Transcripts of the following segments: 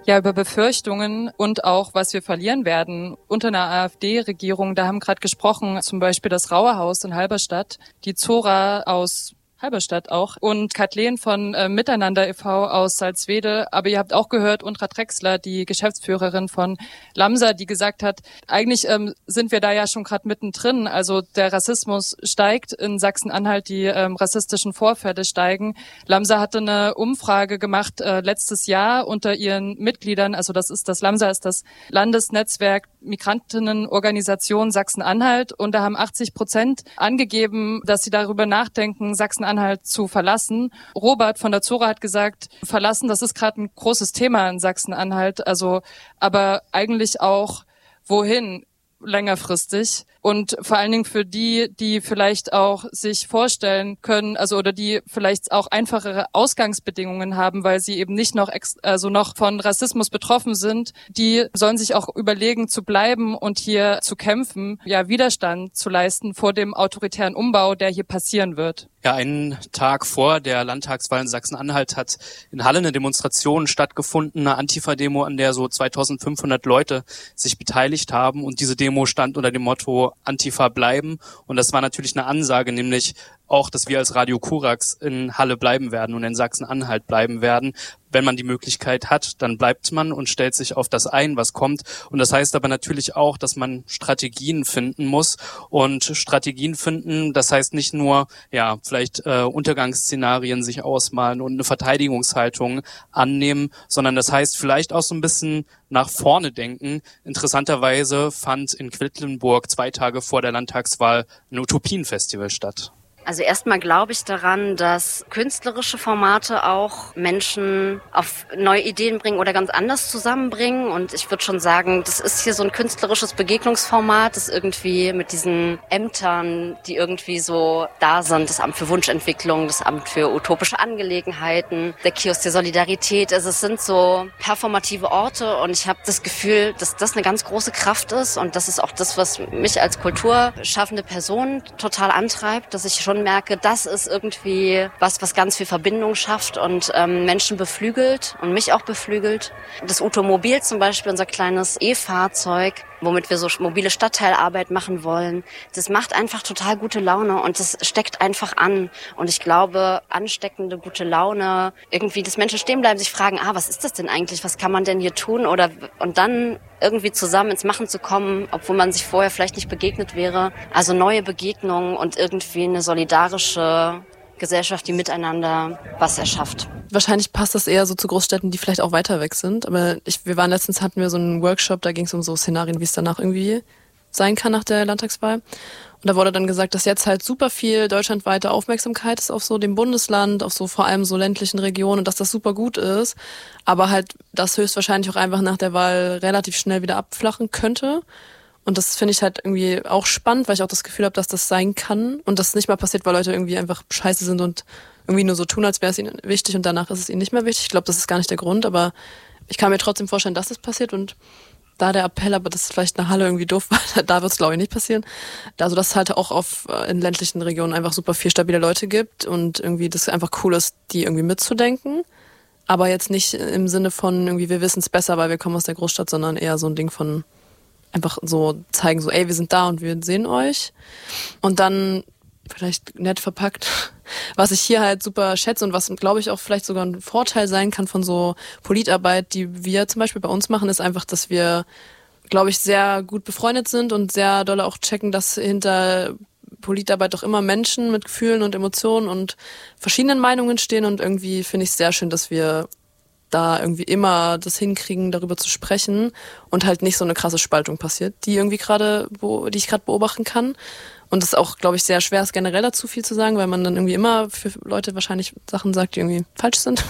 Ja, über Befürchtungen und auch, was wir verlieren werden unter einer AfD-Regierung. Da haben gerade gesprochen, zum Beispiel das Rauerhaus in Halberstadt, die Zora aus Halberstadt auch und Kathleen von Miteinander e.V. aus Salzwedel. Aber ihr habt auch gehört, Undra Drechsler, die Geschäftsführerin von Lamsa, die gesagt hat, eigentlich sind wir da ja schon gerade mittendrin. Also der Rassismus steigt in Sachsen-Anhalt, die rassistischen Vorfälle steigen. Lamsa hatte eine Umfrage gemacht letztes Jahr unter ihren Mitgliedern. Also das Lamsa ist das Landesnetzwerk Migrantinnenorganisation Sachsen-Anhalt. Und da haben 80% angegeben, dass sie darüber nachdenken, Sachsen-Anhalt zu verlassen. Robert von der Zora hat gesagt, verlassen, das ist gerade ein großes Thema in Sachsen-Anhalt. Also, aber eigentlich auch, wohin längerfristig? Und vor allen Dingen für die, die vielleicht auch sich vorstellen können, also oder die vielleicht auch einfachere Ausgangsbedingungen haben, weil sie eben nicht noch noch von Rassismus betroffen sind, die sollen sich auch überlegen zu bleiben und hier zu kämpfen, ja Widerstand zu leisten vor dem autoritären Umbau, der hier passieren wird. Ja, einen Tag vor der Landtagswahl in Sachsen-Anhalt hat in Halle eine Demonstration stattgefunden, eine Antifa-Demo, an der so 2500 Leute sich beteiligt haben. Und diese Demo stand unter dem Motto Antifa bleiben. Und das war natürlich eine Ansage, nämlich auch, dass wir als Radio Korax in Halle bleiben werden und in Sachsen-Anhalt bleiben werden. Wenn man die Möglichkeit hat, dann bleibt man und stellt sich auf das ein, was kommt. Und das heißt aber natürlich auch, dass man Strategien finden muss. Und Strategien finden, das heißt nicht nur, ja, vielleicht Untergangsszenarien sich ausmalen und eine Verteidigungshaltung annehmen, sondern das heißt vielleicht auch so ein bisschen nach vorne denken. Interessanterweise fand in Quedlinburg 2 Tage vor der Landtagswahl ein Utopienfestival statt. Also erstmal glaube ich daran, dass künstlerische Formate auch Menschen auf neue Ideen bringen oder ganz anders zusammenbringen. Und ich würde schon sagen, das ist hier so ein künstlerisches Begegnungsformat, das irgendwie mit diesen Ämtern, die irgendwie so da sind, das Amt für Wunschentwicklung, das Amt für utopische Angelegenheiten, der Kiosk der Solidarität. Also es sind so performative Orte und ich habe das Gefühl, dass das eine ganz große Kraft ist und das ist auch das, was mich als kulturschaffende Person total antreibt, dass ich schon merke, das ist irgendwie was ganz viel Verbindung schafft und Menschen beflügelt und mich auch beflügelt. Das Utomobil zum Beispiel, unser kleines E-Fahrzeug, womit wir so mobile Stadtteilarbeit machen wollen, das macht einfach total gute Laune und das steckt einfach an. Und ich glaube, ansteckende gute Laune, irgendwie, dass Menschen stehen bleiben, sich fragen, was ist das denn eigentlich, was kann man denn hier tun? Und dann irgendwie zusammen ins Machen zu kommen, obwohl man sich vorher vielleicht nicht begegnet wäre. Also neue Begegnungen und irgendwie eine solidarische Gesellschaft, die miteinander was erschafft. Wahrscheinlich passt das eher so zu Großstädten, die vielleicht auch weiter weg sind. Aber hatten wir so einen Workshop, da ging es um so Szenarien, wie es danach irgendwie sein kann nach der Landtagswahl. Und da wurde dann gesagt, dass jetzt halt super viel deutschlandweite Aufmerksamkeit ist auf so dem Bundesland, auf so vor allem so ländlichen Regionen und dass das super gut ist. Aber halt das höchstwahrscheinlich auch einfach nach der Wahl relativ schnell wieder abflachen könnte. Und das finde ich halt irgendwie auch spannend, weil ich auch das Gefühl habe, dass das sein kann und das nicht mal passiert, weil Leute irgendwie einfach scheiße sind und irgendwie nur so tun, als wäre es ihnen wichtig und danach ist es ihnen nicht mehr wichtig. Ich glaube, das ist gar nicht der Grund, aber ich kann mir trotzdem vorstellen, dass das passiert und da der Appell, aber das ist vielleicht eine Halle irgendwie doof war, da wird es glaube ich nicht passieren. Also dass es halt auch in ländlichen Regionen einfach super viel stabile Leute gibt und irgendwie das einfach cool ist, die irgendwie mitzudenken. Aber jetzt nicht im Sinne von irgendwie, wir wissen es besser, weil wir kommen aus der Großstadt, sondern eher so ein Ding von einfach so zeigen, so ey, wir sind da und wir sehen euch. Und dann vielleicht nett verpackt, was ich hier halt super schätze und was, glaube ich, auch vielleicht sogar ein Vorteil sein kann von so Politarbeit, die wir zum Beispiel bei uns machen, ist einfach, dass wir, glaube ich, sehr gut befreundet sind und sehr doll auch checken, dass hinter Politarbeit doch immer Menschen mit Gefühlen und Emotionen und verschiedenen Meinungen stehen und irgendwie finde ich es sehr schön, dass wir da irgendwie immer das hinkriegen, darüber zu sprechen und halt nicht so eine krasse Spaltung passiert, die ich gerade beobachten kann. Und es ist auch, glaube ich, sehr schwer ist, generell dazu viel zu sagen, weil man dann irgendwie immer für Leute wahrscheinlich Sachen sagt, die irgendwie falsch sind.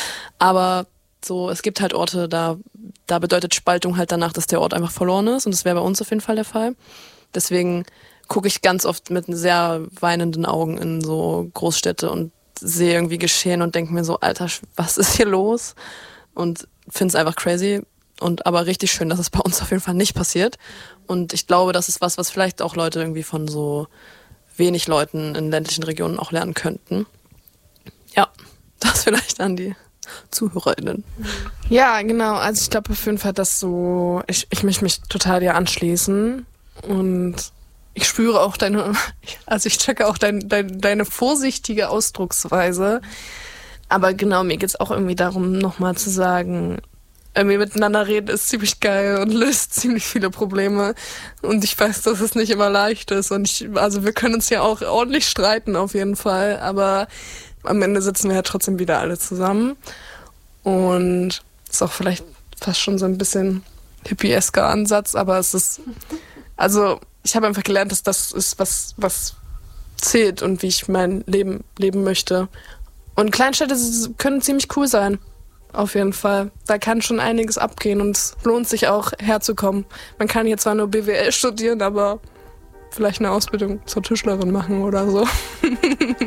Aber so, es gibt halt Orte, da bedeutet Spaltung halt danach, dass der Ort einfach verloren ist und das wäre bei uns auf jeden Fall der Fall. Deswegen gucke ich ganz oft mit sehr weinenden Augen in so Großstädte und sehe irgendwie geschehen und denke mir so, Alter, was ist hier los? Und finde es einfach crazy und aber richtig schön, dass es bei uns auf jeden Fall nicht passiert. Und ich glaube, das ist was vielleicht auch Leute irgendwie von so wenig Leuten in ländlichen Regionen auch lernen könnten. Ja, das vielleicht, Andi. ZuhörerInnen. Ja, genau. Also ich glaube auf jeden Fall, dass so, ich möchte mich total dir anschließen und ich spüre auch ich checke auch deine vorsichtige Ausdrucksweise. Aber genau, mir geht's auch irgendwie darum, nochmal zu sagen, irgendwie miteinander reden ist ziemlich geil und löst ziemlich viele Probleme. Und ich weiß, dass es nicht immer leicht ist. Und wir können uns ja auch ordentlich streiten auf jeden Fall. Aber am Ende sitzen wir ja trotzdem wieder alle zusammen. Und ist auch vielleicht fast schon so ein bisschen hippiesker Ansatz, aber es ist, also ich habe einfach gelernt, dass das ist, was zählt und wie ich mein Leben leben möchte. Und Kleinstädte können ziemlich cool sein, auf jeden Fall. Da kann schon einiges abgehen und es lohnt sich auch herzukommen. Man kann hier zwar nur BWL studieren, aber vielleicht eine Ausbildung zur Tischlerin machen oder so.